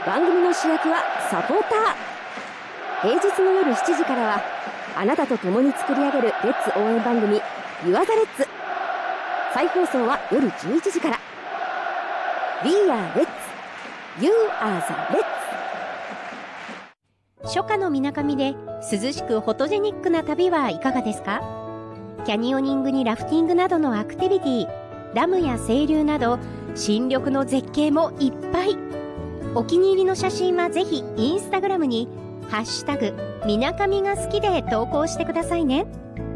番組の主役はサポーター。平日の夜7時からはあなたと共に作り上げるレッツ応援番組 You Are the Reds。 再放送は夜11時から。 We are Reds You are the Reds。 初夏のみなかみで涼しくフォトジェニックな旅はいかがですか？キャニオニングにラフティングなどのアクティビティ、ダムや清流など新緑の絶景もいっぱい。お気に入りの写真はぜひインスタグラムにハッシュタグみなかみが好きで投稿してくださいね。